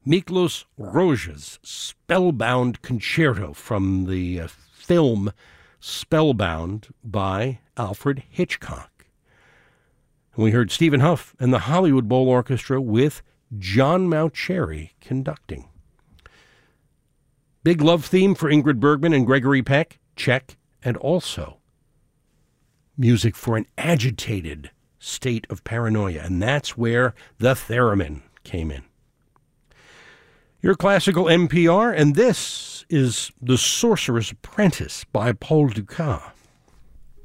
Miklos Rozsa's Spellbound Concerto from the film Spellbound by Alfred Hitchcock. And we heard Stephen Huff and the Hollywood Bowl Orchestra with John Mauceri conducting. Big love theme for Ingrid Bergman and Gregory Peck, check, and also music for an agitated state of paranoia, and that's where the theremin came in. Your classical NPR, and this is The Sorcerer's Apprentice by Paul Dukas.